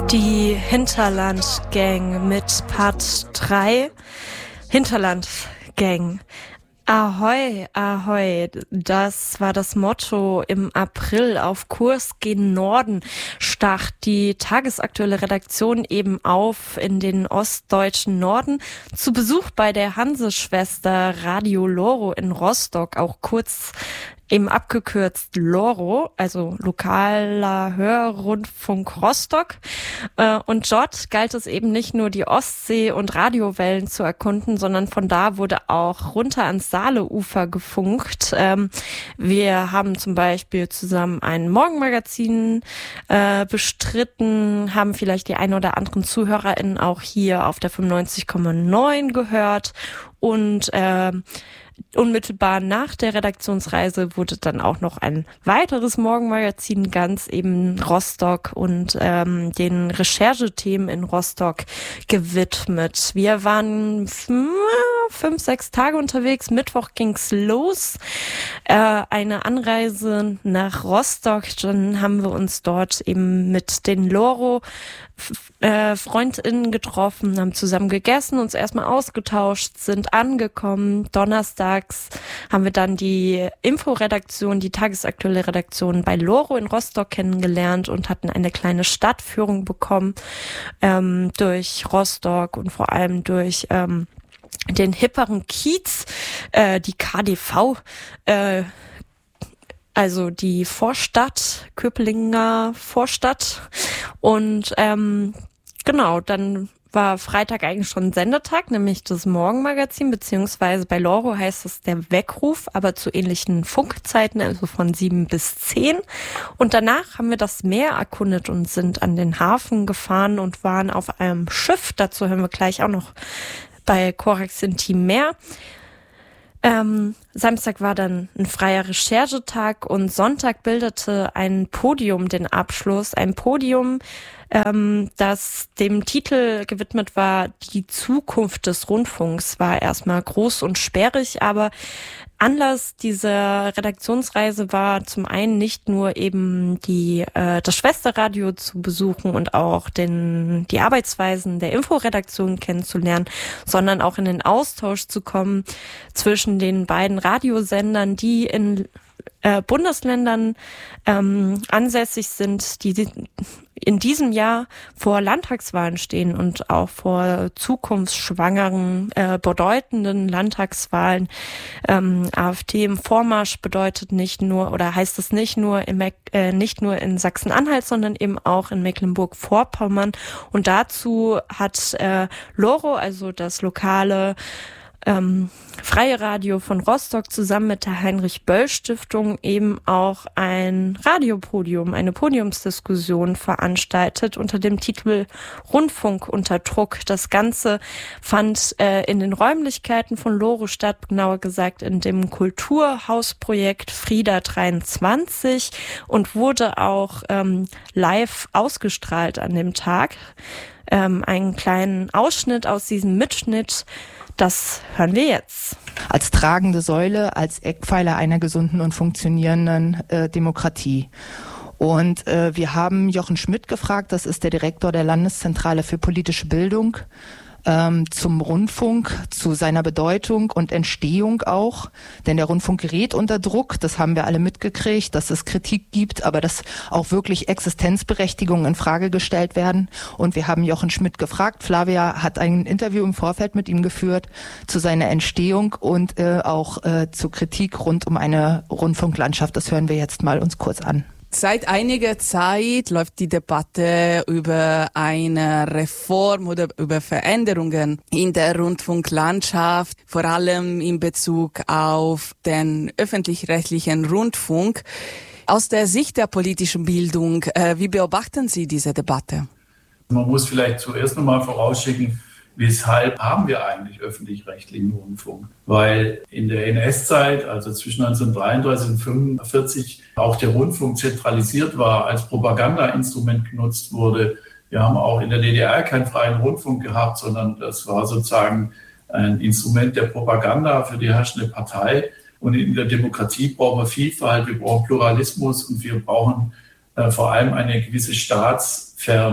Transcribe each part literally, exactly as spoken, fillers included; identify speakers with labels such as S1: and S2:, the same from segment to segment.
S1: Die Hinterland-Gang mit Part drei. Hinterland-Gang. Ahoi, ahoi, das war das Motto im April. Auf Kurs gen Norden stach die tagesaktuelle Redaktion eben auf in den ostdeutschen Norden. Zu Besuch bei der Hanseschwester Radio Loro in Rostock, auch kurz eben abgekürzt Loro, also lokaler Hörrundfunk Rostock. Und dort galt es eben nicht nur die Ostsee und Radiowellen zu erkunden, sondern von da wurde auch runter ans Saaleufer gefunkt. Wir haben zum Beispiel zusammen ein Morgenmagazin bestritten, haben vielleicht die ein oder anderen ZuhörerInnen auch hier auf der fünfundneunzig Komma neun gehört und äh, unmittelbar nach der Redaktionsreise wurde dann auch noch ein weiteres Morgenmagazin ganz eben Rostock und ähm, den Recherchethemen in Rostock gewidmet. Wir waren fünf, sechs Tage unterwegs. Mittwoch ging's los. Äh, eine Anreise nach Rostock. Dann haben wir uns dort eben mit den Loro Äh, FreundInnen getroffen, haben zusammen gegessen, uns erstmal ausgetauscht, sind angekommen. Donnerstags haben wir dann die Inforedaktion, die tagesaktuelle Redaktion bei Loro in Rostock kennengelernt und hatten eine kleine Stadtführung bekommen ähm, durch Rostock und vor allem durch ähm, den hipperen Kiez, äh, die K D V, äh, also die Vorstadt, Köpelinger Vorstadt. Und ähm, genau, dann war Freitag eigentlich schon Sendetag, nämlich das Morgenmagazin, beziehungsweise bei Loro heißt es der Weckruf, aber zu ähnlichen Funkzeiten, also von sieben bis zehn. Und danach haben wir das Meer erkundet und sind an den Hafen gefahren und waren auf einem Schiff. Dazu hören wir gleich auch noch bei Korax Intim mehr. Ähm, Samstag war dann ein freier Recherchetag und Sonntag bildete ein Podium den Abschluss. Ein Podium, ähm, das dem Titel gewidmet war, die Zukunft des Rundfunks, war erstmal groß und sperrig, aber Anlass dieser Redaktionsreise war zum einen nicht nur eben die äh, das Schwesterradio zu besuchen und auch den die Arbeitsweisen der Inforedaktion kennenzulernen, sondern auch in den Austausch zu kommen zwischen den beiden Radiosendern, die in äh, Bundesländern ähm, ansässig sind, die in diesem Jahr vor Landtagswahlen stehen und auch vor zukunftsschwangeren, äh, bedeutenden Landtagswahlen. Ähm, AfD im Vormarsch bedeutet nicht nur, oder heißt es nicht nur in, Meck, äh, nicht nur in Sachsen-Anhalt, sondern eben auch in Mecklenburg-Vorpommern. Und dazu hat äh, Loro, also das lokale Ähm, Freie Radio von Rostock, zusammen mit der Heinrich-Böll-Stiftung eben auch ein Radiopodium, eine Podiumsdiskussion veranstaltet unter dem Titel Rundfunk unter Druck. Das Ganze fand äh, in den Räumlichkeiten von Loro statt, genauer gesagt in dem Kulturhausprojekt Frieda dreiundzwanzig und wurde auch ähm, live ausgestrahlt an dem Tag. Ähm, einen kleinen Ausschnitt aus diesem Mitschnitt, das hören wir jetzt.
S2: Als tragende Säule, als Eckpfeiler einer gesunden und funktionierenden äh, Demokratie. Und äh, wir haben Jochen Schmidt gefragt, das ist der Direktor der Landeszentrale für politische Bildung, ähm, zum Rundfunk, zu seiner Bedeutung und Entstehung auch. Denn der Rundfunk gerät unter Druck, das haben wir alle mitgekriegt, dass es Kritik gibt, aber dass auch wirklich Existenzberechtigungen in Frage gestellt werden. Und wir haben Jochen Schmidt gefragt. Flavia hat ein Interview im Vorfeld mit ihm geführt zu seiner Entstehung und äh, auch äh, zur Kritik rund um eine Rundfunklandschaft. Das hören wir jetzt mal uns kurz an.
S3: Seit einiger Zeit läuft die Debatte über eine Reform oder über Veränderungen in der Rundfunklandschaft, vor allem in Bezug auf den öffentlich-rechtlichen Rundfunk. Aus der Sicht der politischen Bildung, äh, wie beobachten Sie diese Debatte?
S4: Man muss vielleicht zuerst nochmal vorausschicken, weshalb haben wir eigentlich öffentlich-rechtlichen Rundfunk? Weil in der N S-Zeit, also zwischen neunzehnhundertdreiunddreißig und fünfundvierzig, auch der Rundfunk zentralisiert war, als Propagandainstrument genutzt wurde. Wir haben auch in der D D R keinen freien Rundfunk gehabt, sondern das war sozusagen ein Instrument der Propaganda für die herrschende Partei. Und in der Demokratie brauchen wir Vielfalt, wir brauchen Pluralismus und wir brauchen äh, vor allem eine gewisse Staatsferne.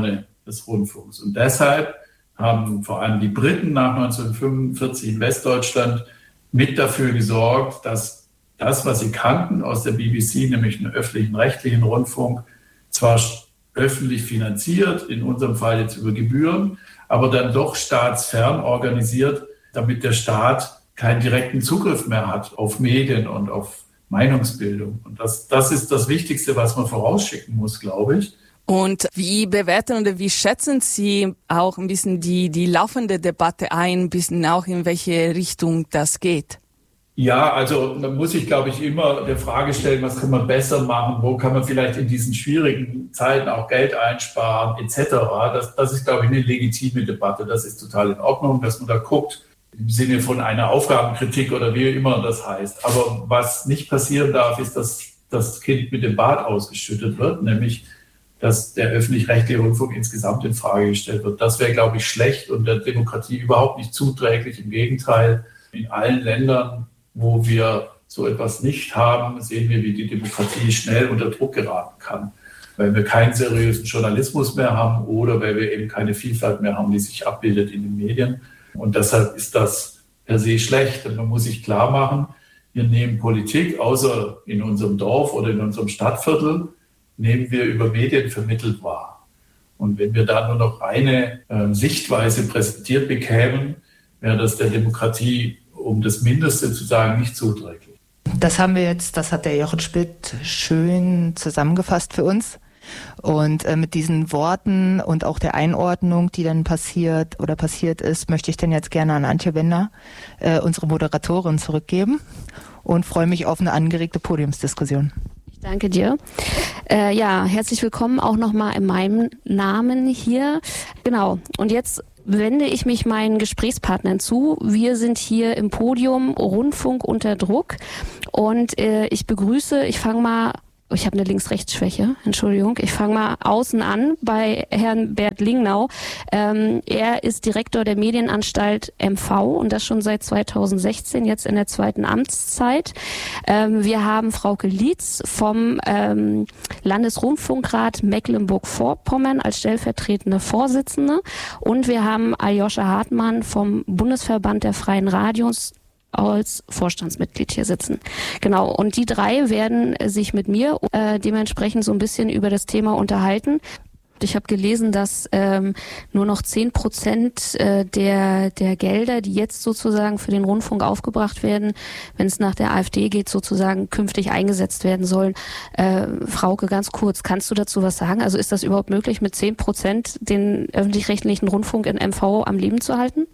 S4: des Rundfunks. Und deshalb haben vor allem die Briten nach neunzehnhundertfünfundvierzig in Westdeutschland mit dafür gesorgt, dass das, was sie kannten aus der B B C, nämlich einen öffentlichen rechtlichen Rundfunk, zwar öffentlich finanziert, in unserem Fall jetzt über Gebühren, aber dann doch staatsfern organisiert, damit der Staat keinen direkten Zugriff mehr hat auf Medien und auf Meinungsbildung. Und das, das ist das Wichtigste, was man vorausschicken muss, glaube ich.
S3: Und wie bewerten oder wie schätzen Sie auch ein bisschen die, die laufende Debatte ein, ein bisschen auch in welche Richtung das geht?
S4: Ja, also man muss sich, glaube ich, immer der Frage stellen, was kann man besser machen, wo kann man vielleicht in diesen schwierigen Zeiten auch Geld einsparen, et cetera. Das, das ist, glaube ich, eine legitime Debatte. Das ist total in Ordnung, dass man da guckt, im Sinne von einer Aufgabenkritik oder wie immer das heißt. Aber was nicht passieren darf, ist, dass das Kind mit dem Bad ausgeschüttet wird, nämlich dass der öffentlich-rechtliche Rundfunk insgesamt in Frage gestellt wird. Das wäre, glaube ich, schlecht und der Demokratie überhaupt nicht zuträglich. Im Gegenteil, in allen Ländern, wo wir so etwas nicht haben, sehen wir, wie die Demokratie schnell unter Druck geraten kann, weil wir keinen seriösen Journalismus mehr haben oder weil wir eben keine Vielfalt mehr haben, die sich abbildet in den Medien. Und deshalb ist das per se schlecht. Und man muss sich klar machen, wir nehmen Politik, außer in unserem Dorf oder in unserem Stadtviertel, nehmen wir über Medien vermittelt wahr. Und wenn wir da nur noch eine äh, Sichtweise präsentiert bekämen, wäre das der Demokratie, um das Mindeste zu sagen, nicht zuträglich.
S2: Das haben wir jetzt, das hat der Jochen Schmidt schön zusammengefasst für uns. Und äh, mit diesen Worten und auch der Einordnung, die dann passiert oder passiert ist, möchte ich dann jetzt gerne an Antje Wender, äh, unsere Moderatorin, zurückgeben und freue mich auf eine angeregte Podiumsdiskussion.
S5: Danke dir. Äh, ja, herzlich willkommen auch nochmal in meinem Namen hier. Genau. Und jetzt wende ich mich meinen Gesprächspartnern zu. Wir sind hier im Podium Rundfunk unter Druck und äh, ich begrüße, ich fange mal, ich habe eine Links-Rechts-Schwäche, Entschuldigung, ich fange mal außen an bei Herrn Bert Lingnau. Ähm, er ist Direktor der Medienanstalt M V und das schon seit zweitausendsechzehn, jetzt in der zweiten Amtszeit. Ähm, wir haben Frauke Lietz vom ähm, Landesrundfunkrat Mecklenburg-Vorpommern als stellvertretende Vorsitzende und wir haben Aljoscha Hartmann vom Bundesverband der Freien Radios als Vorstandsmitglied hier sitzen. Genau, und die drei werden sich mit mir äh, dementsprechend so ein bisschen über das Thema unterhalten. Ich habe gelesen, dass ähm, nur noch zehn Prozent äh, der der Gelder, die jetzt sozusagen für den Rundfunk aufgebracht werden, wenn es nach der AfD geht, sozusagen künftig eingesetzt werden sollen. Äh, Frauke, ganz kurz, kannst du dazu was sagen? Also ist das überhaupt möglich, mit zehn Prozent den öffentlich-rechtlichen Rundfunk in M V am Leben zu halten?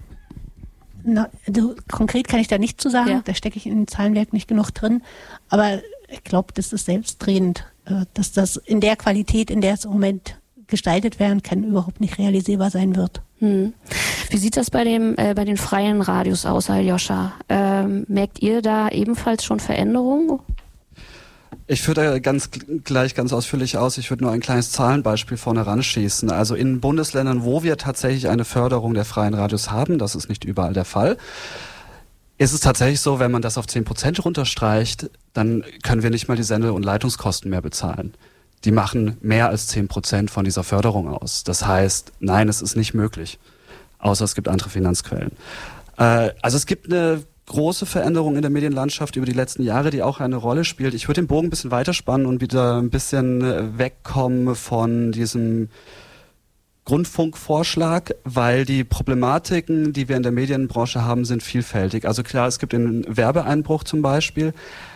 S6: Na, also konkret kann ich da nicht zu sagen, ja. Da stecke ich in den Zahlenwerk nicht genug drin, aber ich glaube, das ist selbstredend, dass das in der Qualität, in der es im Moment gestaltet werden kann, überhaupt nicht realisierbar sein wird.
S5: Hm. Wie sieht das bei dem äh, bei den freien Radios aus, Aljoscha? Ähm, merkt ihr da ebenfalls schon Veränderungen?
S7: Ich führe da ganz gleich ganz ausführlich aus. Ich würde nur ein kleines Zahlenbeispiel vorne ranschießen. Also in Bundesländern, wo wir tatsächlich eine Förderung der freien Radios haben, das ist nicht überall der Fall, ist es tatsächlich so, wenn man das auf zehn Prozent runterstreicht, dann können wir nicht mal die Sende- und Leitungskosten mehr bezahlen. Die machen mehr als zehn Prozent von dieser Förderung aus. Das heißt, nein, es ist nicht möglich, außer es gibt andere Finanzquellen. Äh, also es gibt eine große Veränderung in der Medienlandschaft über die letzten Jahre, die auch eine Rolle spielt. Ich würde den Bogen ein bisschen weiterspannen und wieder ein bisschen wegkommen von diesem Rundfunkvorschlag, weil die Problematiken, die wir in der Medienbranche haben, sind vielfältig. Also klar, es gibt den Werbeeinbruch zum Beispiel.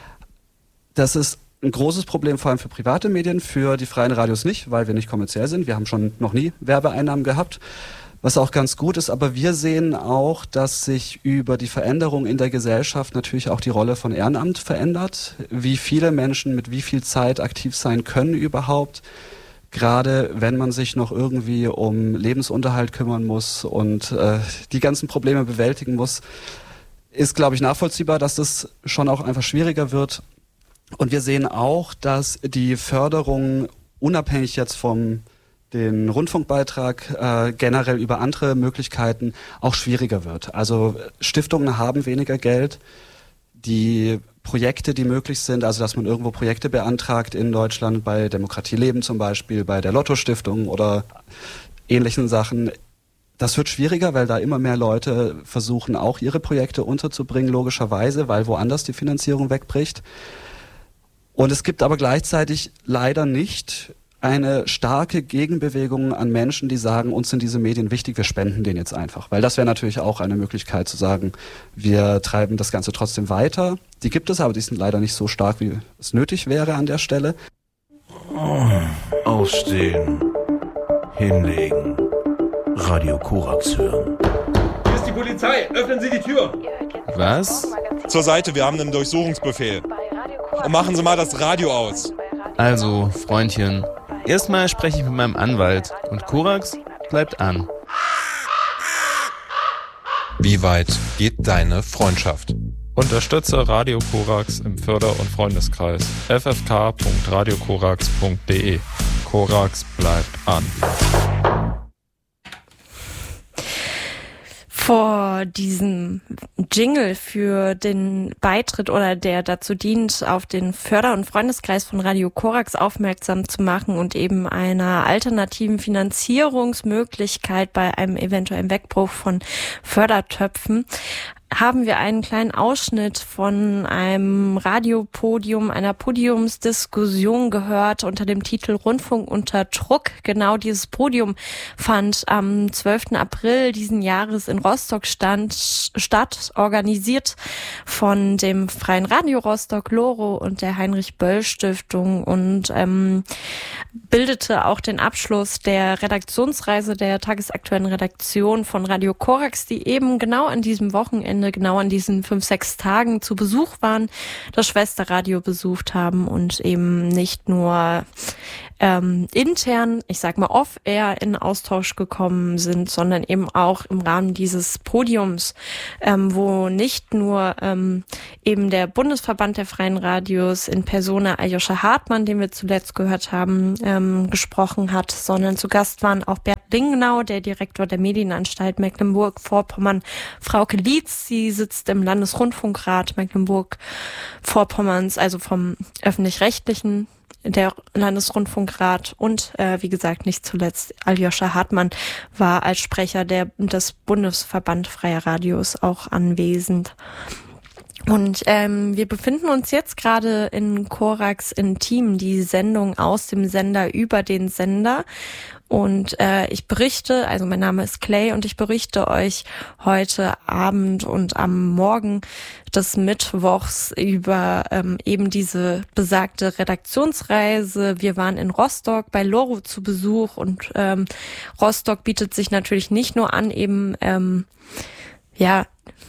S7: Das ist ein großes Problem, vor allem für private Medien, für die freien Radios nicht, weil wir nicht kommerziell sind. Wir haben schon noch nie Werbeeinnahmen gehabt, was auch ganz gut ist. Aber wir sehen auch, dass sich über die Veränderung in der Gesellschaft natürlich auch die Rolle von Ehrenamt verändert. Wie viele Menschen mit wie viel Zeit aktiv sein können überhaupt. Gerade wenn man sich noch irgendwie um Lebensunterhalt kümmern muss und äh, die ganzen Probleme bewältigen muss, ist, glaube ich, nachvollziehbar, dass das schon auch einfach schwieriger wird. Und wir sehen auch, dass die Förderung unabhängig jetzt vom den Rundfunkbeitrag äh, generell über andere Möglichkeiten auch schwieriger wird. Also Stiftungen haben weniger Geld. Die Projekte, die möglich sind, also dass man irgendwo Projekte beantragt in Deutschland, bei Demokratie Leben zum Beispiel, bei der Lotto-Stiftung oder ähnlichen Sachen. Das wird schwieriger, weil da immer mehr Leute versuchen, auch ihre Projekte unterzubringen, logischerweise, weil woanders die Finanzierung wegbricht. Und es gibt aber gleichzeitig leider nicht eine starke Gegenbewegung an Menschen, die sagen, uns sind diese Medien wichtig, wir spenden denen jetzt einfach. Weil das wäre natürlich auch eine Möglichkeit zu sagen, wir treiben das Ganze trotzdem weiter. Die gibt es, aber die sind leider nicht so stark, wie es nötig wäre an der Stelle.
S8: Aufstehen, hinlegen, Radio Korax hören.
S9: Hier ist die Polizei, öffnen Sie die Tür.
S10: Was?
S9: Zur Seite, wir haben einen Durchsuchungsbefehl. Und machen Sie mal das Radio aus.
S10: Also, Freundchen, erstmal spreche ich mit meinem Anwalt und Korax bleibt an.
S11: Wie weit geht deine Freundschaft?
S12: Unterstütze Radio Korax im Förder- und Freundeskreis. f f k punkt radio korax punkt d e. Korax bleibt an.
S1: Vor diesem Jingle für den Beitritt oder der dazu dient, auf den Förder- und Freundeskreis von Radio Korax aufmerksam zu machen und eben einer alternativen Finanzierungsmöglichkeit bei einem eventuellen Wegbruch von Fördertöpfen, haben wir einen kleinen Ausschnitt von einem Radiopodium, einer Podiumsdiskussion gehört unter dem Titel Rundfunk unter Druck. Genau dieses Podium fand am zwölften April diesen Jahres in Rostock stand, statt, organisiert von dem Freien Radio Rostock, Loro und der Heinrich-Böll-Stiftung und ähm, bildete auch den Abschluss der Redaktionsreise der tagesaktuellen Redaktion von Radio Korax, die eben genau an diesem Wochenende, genau an diesen fünf, sechs Tagen zu Besuch waren, das Schwesterradio besucht haben und eben nicht nur ähm, intern, ich sag mal off-air in Austausch gekommen sind, sondern eben auch im Rahmen dieses Podiums, ähm, wo nicht nur ähm, eben der Bundesverband der Freien Radios in Persona Aljoscha Hartmann, den wir zuletzt gehört haben, ähm, gesprochen hat, sondern zu Gast waren auch Bert Lingenau, der Direktor der Medienanstalt Mecklenburg-Vorpommern, Frauke Lietz, sie sitzt im Landesrundfunkrat Mecklenburg-Vorpommerns, also vom öffentlich-rechtlichen, der Landesrundfunkrat und äh, wie gesagt nicht zuletzt Aljoscha Hartmann war als Sprecher der des Bundesverband Freier Radios auch anwesend. Und ähm, wir befinden uns jetzt gerade in Korax Intim, die Sendung aus dem Sender über den Sender. Und äh, ich berichte, also mein Name ist Clay und ich berichte euch heute Abend und am Morgen des Mittwochs über ähm, eben diese besagte Redaktionsreise. Wir waren in Rostock bei Loro zu Besuch und ähm, Rostock bietet sich natürlich nicht nur an, eben ähm, ja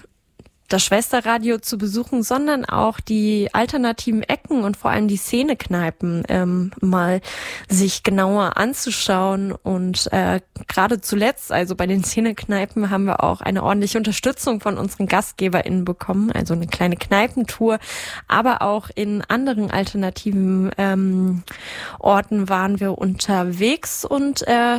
S1: das Schwesterradio zu besuchen, sondern auch die alternativen Ecken und vor allem die Szenekneipen ähm, mal sich genauer anzuschauen. Und äh, gerade zuletzt, also bei den Szenekneipen, haben wir auch eine ordentliche Unterstützung von unseren GastgeberInnen bekommen, also eine kleine Kneipentour. Aber auch in anderen alternativen ähm, Orten waren wir unterwegs und äh,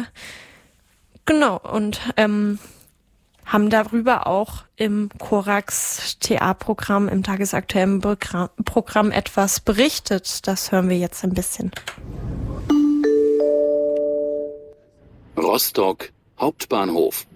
S1: genau und ähm, haben darüber auch im Korax-T A-Programm, im tagesaktuellen Programm etwas berichtet. Das hören wir jetzt ein bisschen.
S13: Rostock, Hauptbahnhof.